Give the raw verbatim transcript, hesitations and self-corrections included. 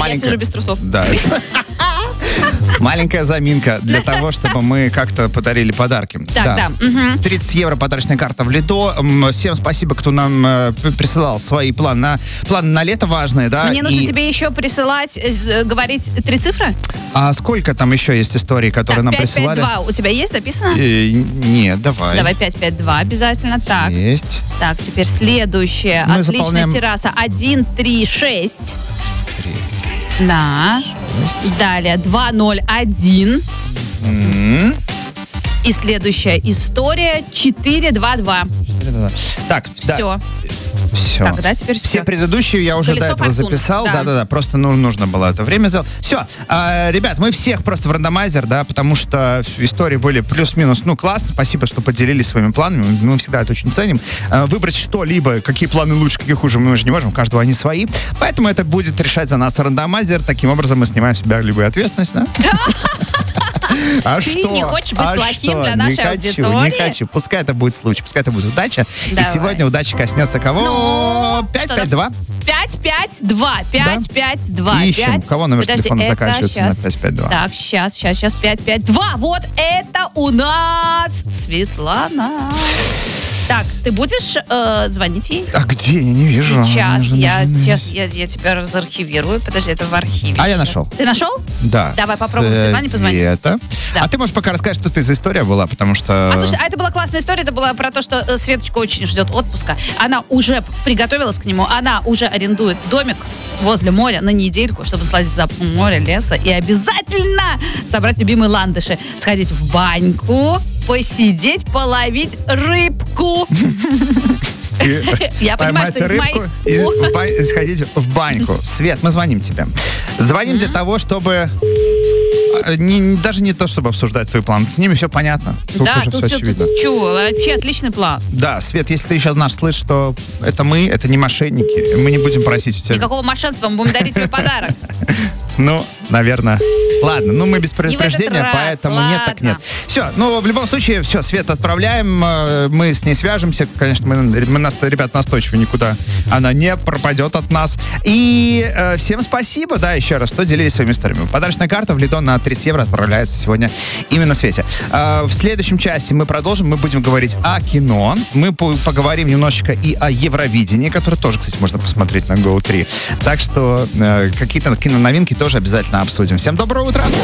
а я сижу без трусов. Да. Маленькая заминка для того, чтобы мы как-то подарили подарки. Так, да. Угу. тридцать евро подарочная карта в Лидо. Всем спасибо, кто нам э, присылал свои планы на, планы на лето важные, да. Мне нужно и... тебе еще присылать, э, говорить три цифры? А сколько там еще есть историй, которые так, нам пять, присылали? пять, два. У тебя есть записано? Э, нет, давай. Давай пять пять два обязательно. Так. Есть. Так, теперь следующее. Мы Отличная заполняем... терраса. один три шесть. Три. Да. Шесть. Далее два ноль один. Mm-hmm. И следующая история четыре два два. Так, все. Да. Все. Так, да, теперь все. Все предыдущие я уже Колесо до этого фортуны. записал. Да. Да-да-да, просто ну, нужно было это время сделать. Все. А, ребят, мы всех просто в рандомайзер, да, потому что истории были плюс-минус, ну, классно. Спасибо, что поделились своими планами. Мы всегда это очень ценим. А, выбрать что-либо, какие планы лучше, какие хуже, мы уже не можем. У каждого они свои. Поэтому это будет решать за нас рандомайзер. Таким образом мы снимаем с себя любую ответственность, да? А Ты что? не хочешь быть а плохим что? для нашей не хочу, аудитории? Не хочу. Пускай это будет случай, пускай это будет удача. Давай. И сегодня удача коснется кого? Ну, пять пять два. пять пять два. пять пять два. Ищем. У кого номер Подожди, телефона это заканчивается щас. на пять пять два? Так, сейчас, сейчас, сейчас, пять пять два. Вот это у нас Светлана. Так, ты будешь э, звонить ей? А где? Я не вижу. Сейчас, Нужно, я, нужно сейчас я, я тебя разархивирую. Подожди, это в архиве. А я нашел. Ты нашел? Да. Давай попробуем Светлане позвонить. Это. Да. А ты можешь пока рассказать, что ты за история была, потому что... А слушай, а это была классная история, это была про то, что э, Светочка очень ждет отпуска. Она уже приготовилась к нему, она уже арендует домик возле моря на недельку, чтобы сладить за море, леса и обязательно собрать любимые ландыши, сходить в баньку, посидеть, половить рыбку. Я понимаю, что из моих... и сходить в баньку. Свет, мы звоним тебе. Звоним для того, чтобы... Не, даже не то, чтобы обсуждать твой план. С ними все понятно. Тут да, уже тут все все, очевидно. Тут, чё, вообще отличный план. Да, Свет, если ты еще наш слышишь, что это мы, это не мошенники. Мы не будем просить у тебя... Никакого мошеннства, мы будем дарить тебе подарок. Ну, наверное. Ладно, ну мы без предупреждения, раз, поэтому ладно. нет так нет. Все, ну в любом случае, все, Свет отправляем, мы с ней свяжемся. Конечно, мы, мы нас, ребят, настойчивы, никуда она не пропадет от нас. И э, всем спасибо, да, еще раз, что делились своими историями. Подарочная карта в Лидо на тридцать евро отправляется сегодня именно Свете. Э, в следующем часе мы продолжим, мы будем говорить о кино, мы по- поговорим немножечко и о Евровидении, которое тоже, кстати, можно посмотреть на Go три. Так что э, какие-то киноновинки тоже обязательно обсудим. Всем доброго утра!